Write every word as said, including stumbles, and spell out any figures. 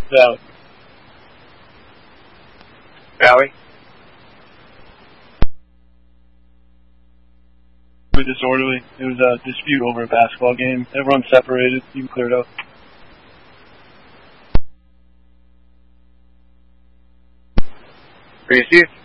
Valley. Valley. Disorderly. It was a dispute over a basketball game. Everyone separated. You can clear it up. Reese?